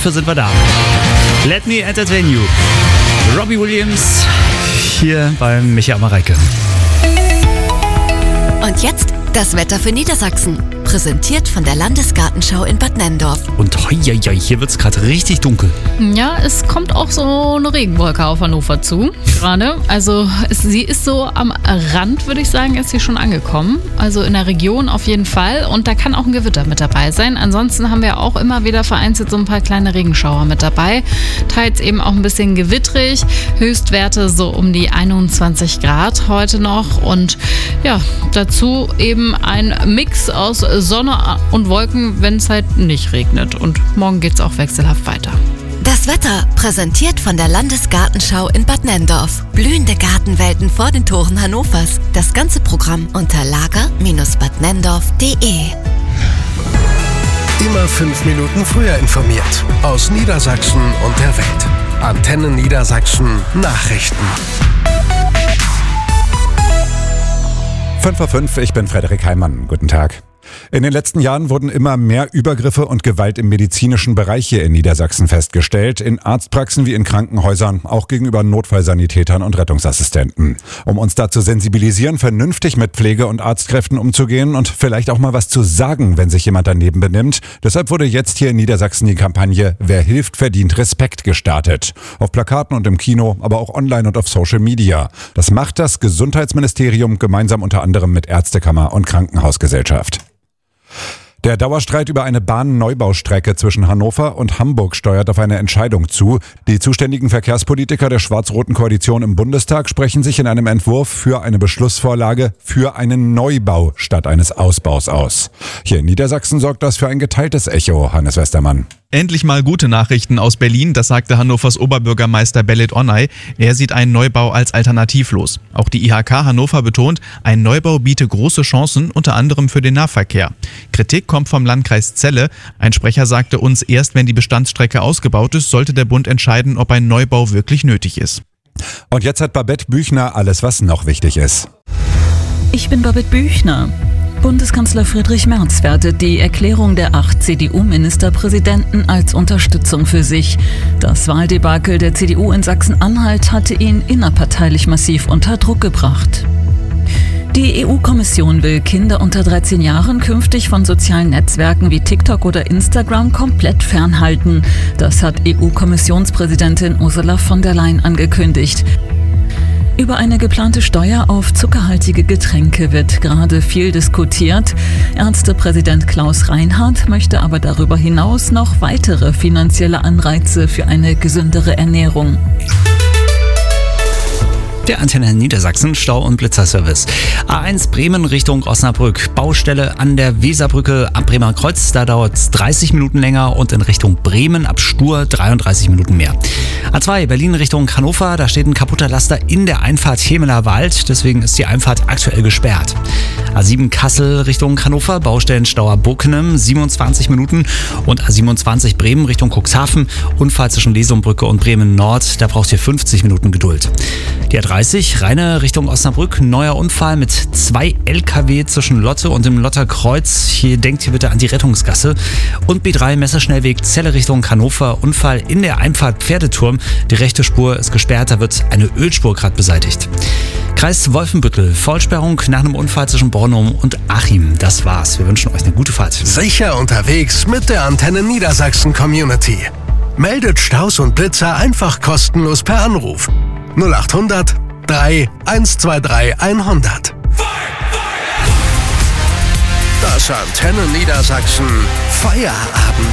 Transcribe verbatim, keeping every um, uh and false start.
dafür sind wir da. Let me entertain you. Robbie Williams hier beim Michael Mareike. Und jetzt das Wetter für Niedersachsen. Präsentiert von der Landesgartenschau in Bad Nenndorf. Und hoi, hoi, hoi, hier wird es gerade richtig dunkel. Ja, es kommt auch so eine Regenwolke auf Hannover zu gerade. Also es, sie ist so am Rand, würde ich sagen, ist sie schon angekommen. Also in der Region auf jeden Fall. Und da kann auch ein Gewitter mit dabei sein. Ansonsten haben wir auch immer wieder vereinzelt so ein paar kleine Regenschauer mit dabei. Teils eben auch ein bisschen gewittrig. Höchstwerte so um die einundzwanzig Grad heute noch. Und ja, dazu eben ein Mix aus Sonne und Wolken, wenn es halt nicht regnet. Und morgen geht es auch wechselhaft weiter. Das Wetter präsentiert von der Landesgartenschau in Bad Nenndorf. Blühende Gartenwelten vor den Toren Hannovers. Das ganze Programm unter lager Bindestrich bad nenndorf punkt de. Immer fünf Minuten früher informiert. Aus Niedersachsen und der Welt. Antenne Niedersachsen Nachrichten. fünf Uhr fünf, ich bin Frederik Heimann. Guten Tag. In den letzten Jahren wurden immer mehr Übergriffe und Gewalt im medizinischen Bereich hier in Niedersachsen festgestellt. In Arztpraxen wie in Krankenhäusern, auch gegenüber Notfallsanitätern und Rettungsassistenten. Um uns da zu sensibilisieren, vernünftig mit Pflege- und Arztkräften umzugehen und vielleicht auch mal was zu sagen, wenn sich jemand daneben benimmt. Deshalb wurde jetzt hier in Niedersachsen die Kampagne Wer hilft, verdient Respekt gestartet. Auf Plakaten und im Kino, aber auch online und auf Social Media. Das macht das Gesundheitsministerium gemeinsam unter anderem mit Ärztekammer und Krankenhausgesellschaft. Der Dauerstreit über eine Bahnneubau-Strecke zwischen Hannover und Hamburg steuert auf eine Entscheidung zu. Die zuständigen Verkehrspolitiker der schwarz-roten Koalition im Bundestag sprechen sich in einem Entwurf für eine Beschlussvorlage für einen Neubau statt eines Ausbaus aus. Hier in Niedersachsen sorgt das für ein geteiltes Echo, Hannes Westermann. Endlich mal gute Nachrichten aus Berlin, das sagte Hannovers Oberbürgermeister Belit Onay. Er sieht einen Neubau als alternativlos. Auch die I H K Hannover betont, ein Neubau biete große Chancen, unter anderem für den Nahverkehr. Kritik kommt vom Landkreis Celle. Ein Sprecher sagte uns, erst wenn die Bestandsstrecke ausgebaut ist, sollte der Bund entscheiden, ob ein Neubau wirklich nötig ist. Und jetzt hat Babette Büchner alles, was noch wichtig ist. Ich bin Babette Büchner. Bundeskanzler Friedrich Merz wertet die Erklärung der acht C D U-Ministerpräsidenten als Unterstützung für sich. Das Wahldebakel der C D U in Sachsen-Anhalt hatte ihn innerparteilich massiv unter Druck gebracht. Die E U-Kommission will Kinder unter dreizehn Jahren künftig von sozialen Netzwerken wie TikTok oder Instagram komplett fernhalten. Das hat E U-Kommissionspräsidentin Ursula von der Leyen angekündigt. Über eine geplante Steuer auf zuckerhaltige Getränke wird gerade viel diskutiert. Ärztepräsident Klaus Reinhardt möchte aber darüber hinaus noch weitere finanzielle Anreize für eine gesündere Ernährung. Der Antenne Niedersachsen Stau- und Blitzerservice. A eins Bremen Richtung Osnabrück. Baustelle an der Weserbrücke am Bremer Kreuz. Da dauert es dreißig Minuten länger und in Richtung Bremen ab Stur dreiunddreißig Minuten mehr. A zwei Berlin Richtung Hannover. Da steht ein kaputter Laster in der Einfahrt Hemeler Wald. Deswegen ist die Einfahrt aktuell gesperrt. A sieben Kassel Richtung Hannover. Baustellenstau Bockenem siebenundzwanzig Minuten. Und A siebenundzwanzig Bremen Richtung Cuxhaven. Unfall zwischen Lesumbrücke und Bremen Nord. Da braucht ihr fünfzig Minuten Geduld. Die A dreißig, Rheine Richtung Osnabrück, neuer Unfall mit zwei L K W zwischen Lotte und dem Lotter Kreuz. Hier denkt ihr bitte an die Rettungsgasse. Und B drei Messerschnellweg Celle Richtung Hannover, Unfall in der Einfahrt Pferdeturm. Die rechte Spur ist gesperrt, da wird eine Ölspur gerade beseitigt. Kreis Wolfenbüttel, Vollsperrung nach einem Unfall zwischen Bornum und Achim. Das war's, wir wünschen euch eine gute Fahrt. Sicher unterwegs mit der Antenne Niedersachsen Community. Meldet Staus und Blitzer einfach kostenlos per Anruf. null acht hundert drei eins zwei drei hundert. Das Antenne Niedersachsen Feierabend.